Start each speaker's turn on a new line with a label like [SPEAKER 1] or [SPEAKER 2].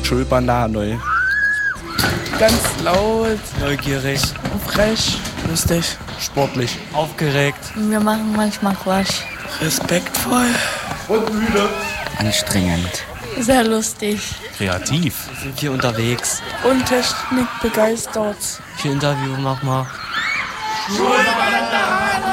[SPEAKER 1] Schulbandana neu.
[SPEAKER 2] Ganz laut,
[SPEAKER 3] Neugierig,
[SPEAKER 2] frech, lustig,
[SPEAKER 1] Sportlich.
[SPEAKER 3] aufgeregt,
[SPEAKER 4] Wir machen manchmal Quatsch.
[SPEAKER 2] respektvoll,
[SPEAKER 1] Und müde.
[SPEAKER 5] Anstrengend.
[SPEAKER 4] Sehr lustig.
[SPEAKER 6] Kreativ.
[SPEAKER 3] wir sind hier unterwegs.
[SPEAKER 2] und Technik begeistert.
[SPEAKER 3] Viel Interview mach mal.
[SPEAKER 1] Schulbandana.